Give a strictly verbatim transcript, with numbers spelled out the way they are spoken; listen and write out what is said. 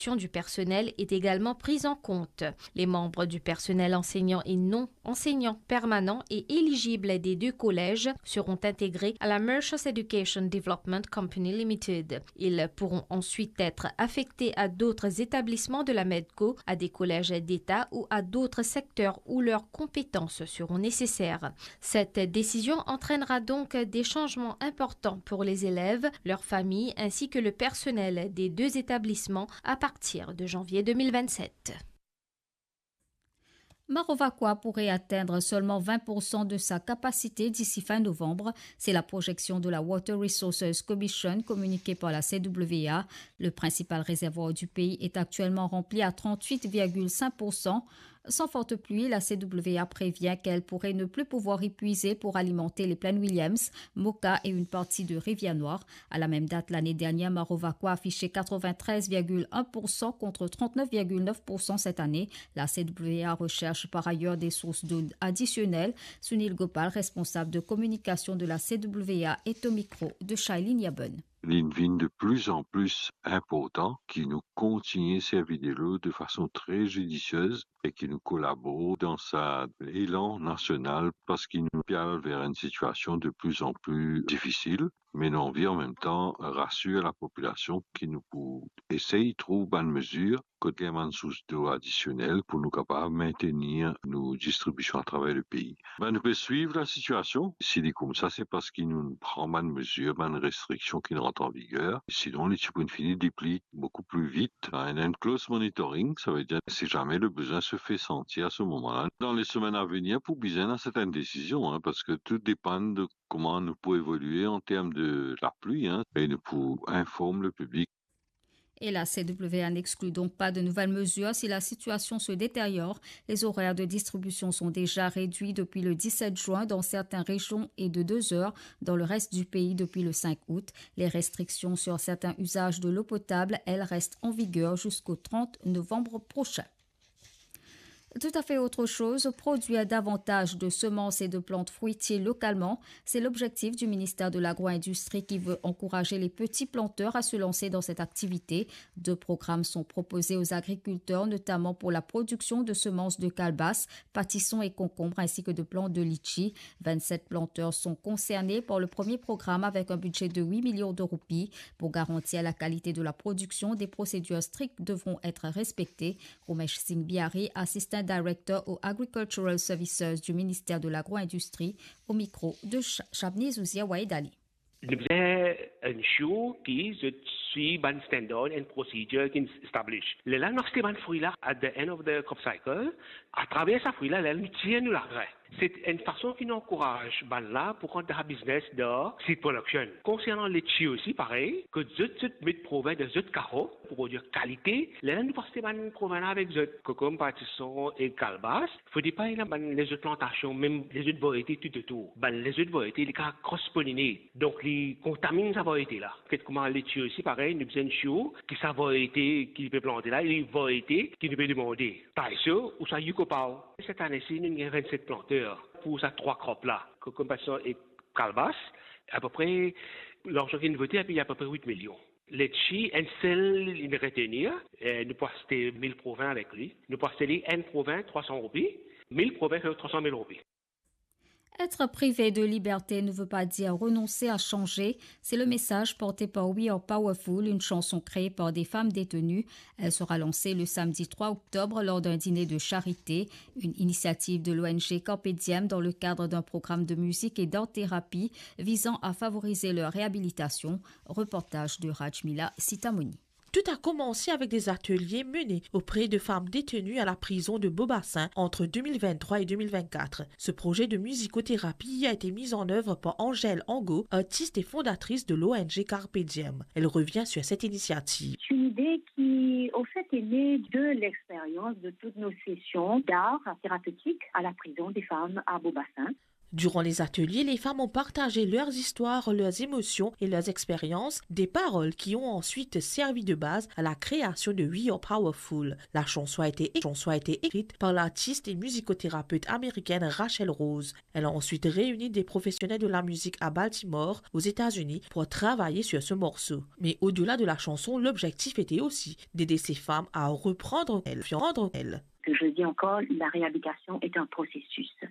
du personnel est également prise en compte. Les membres du personnel enseignant et non enseignants permanents et éligibles des deux collèges seront intégrés à la Mauritius Education Development Company Limited. Ils pourront ensuite être affectés à d'autres établissements de la MEDCO, à des collèges d'État ou à d'autres secteurs où leurs compétences seront nécessaires. Cette décision entraînera donc des changements importants pour les élèves, leurs familles ainsi que le personnel des deux établissements à partir de janvier deux mille vingt-sept. Marovakwa pourrait atteindre seulement vingt pour cent de sa capacité d'ici fin novembre. C'est la projection de la Water Resources Commission communiquée par la C W A. Le principal réservoir du pays est actuellement rempli à trente-huit virgule cinq pour cent. Sans forte pluie, la C W A prévient qu'elle pourrait ne plus pouvoir y puiser pour alimenter les plaines Williams, Moka et une partie de Rivière-Noire. À la même date l'année dernière, Marovakwa affichait quatre-vingt-treize virgule un pour cent contre trente-neuf virgule neuf pour cent cette année. La C W A recherche par ailleurs des sources d'eau additionnelles. Sunil Gopal, responsable de communication de la C W A, est au micro de Shailene Yabun. Une vigne de plus en plus important qui nous continue à servir de l'eau de façon très judicieuse et qui nous collabore dans sa élan national parce qu'il nous piale vers une situation de plus en plus difficile, mais l'envie en même temps rassure la population qui nous essaye de trouver bonne mesure côté une source d'eau additionnelle pour nous capables de maintenir nos distributions à travers le pays. Ben, nous pouvons suivre la situation. Si c'est comme ça, c'est parce qu'il nous prend bonne mesure, bonne restriction qui rentrent en vigueur. Sinon, les types finis déplient beaucoup plus vite. Un un close monitoring, ça veut dire si jamais le besoin se fait sentir à ce moment-là. Dans les semaines à venir, pour bien à certaines décisions, hein, parce que tout dépend de comment nous pouvons évoluer en termes de la pluie, hein, et nous pouvons informer le public. Et la C W A n'exclut donc pas de nouvelles mesures si la situation se détériore. Les horaires de distribution sont déjà réduits depuis le dix-sept juin dans certaines régions et de deux heures dans le reste du pays depuis le cinq août. Les restrictions sur certains usages de l'eau potable, elles, restent en vigueur jusqu'au trente novembre prochain. Tout à fait autre chose, produire davantage de semences et de plantes fruitiers localement, c'est l'objectif du ministère de l'Agro-Industrie qui veut encourager les petits planteurs à se lancer dans cette activité. Deux programmes sont proposés aux agriculteurs, notamment pour la production de semences de calebasse, pâtissons et concombres ainsi que de plantes de litchi. vingt-sept planteurs sont concernés par le premier programme avec un budget de huit millions de roupies. Pour garantir la qualité de la production, des procédures strictes devront être respectées. Romesh Singh Biari, assistant Director au Agricultural Services du ministère de l'Agro-Industrie, au micro de Shabni Zouzia Waïdali. Nous avons un show qui suit un standard and procedure qui established. Le là, nous avons un fruit là, at the end of the crop cycle, à travers ce fruit là, nous tirons nous l'arrêt. C'est une façon qui nous encourage, ben là, pour qu'on ait un business de seed production. Concernant les chi aussi, pareil, que zut zut met provient de zut carreaux pour produire qualité. Là, nous passons ban provenant avec zut cocom, pâtisson et calebasse. Faut dire pas il y a les autres plantations, même les autres variétés tout autour. Ben les autres variétés, les cas cross-pollinés. Donc les contaminent sa variété là. Qu'est-ce comment les chi aussi, pareil, nous avons une chou qui sa variété qui peut planter là, et les variétés qui nous peut demander. Taïso ou ça yukopao. Cette année-ci, nous avons vingt-sept planteurs pour ces trois crops-là, comme pâtisson et calebasse, à peu près, l'argent qui est voté, il y a à peu près huit millions. Les chi, un seul, il retenir, nous pouvons acheter mille provinces avec lui, nous pouvons acheter un province, trois cents roupies, mille provinces, trois cent mille roupies. Être privé de liberté ne veut pas dire renoncer à changer. C'est le message porté par We Are Powerful, une chanson créée par des femmes détenues. Elle sera lancée le samedi trois octobre lors d'un dîner de charité, une initiative de l'O N G Carpe Diem dans le cadre d'un programme de musique et d'art-thérapie visant à favoriser leur réhabilitation. Reportage de Rajmila Sitamoni. Tout a commencé avec des ateliers menés auprès de femmes détenues à la prison de Beaubassin entre deux mille vingt-trois et deux mille vingt-quatre. Ce projet de musicothérapie a été mis en œuvre par Angèle Angot, artiste et fondatrice de l'O N G Carpe Diem. Elle revient sur cette initiative. C'est une idée qui, au fait, est née de l'expérience de toutes nos sessions d'art thérapeutique à la prison des femmes à Beaubassin. Durant les ateliers, les femmes ont partagé leurs histoires, leurs émotions et leurs expériences, des paroles qui ont ensuite servi de base à la création de We Are Powerful. La chanson a été, chanson a été écrite par l'artiste et musicothérapeute américaine Rachel Rose. Elle a ensuite réuni des professionnels de la musique à Baltimore, aux États-Unis, pour travailler sur ce morceau. Mais au-delà de la chanson, l'objectif était aussi d'aider ces femmes à reprendre elles, reprendre elles. Que je dis encore, la réhabilitation est un processus.